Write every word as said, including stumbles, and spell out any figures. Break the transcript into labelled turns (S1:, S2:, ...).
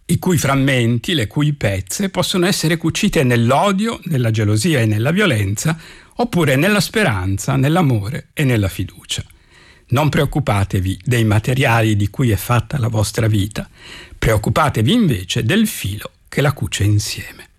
S1: i cui frammenti, le cui pezze possono essere cucite nell'odio, nella gelosia e nella violenza, oppure nella speranza, nell'amore e nella fiducia. Non preoccupatevi dei materiali di cui è fatta la vostra vita, preoccupatevi invece del filo che la cuce insieme.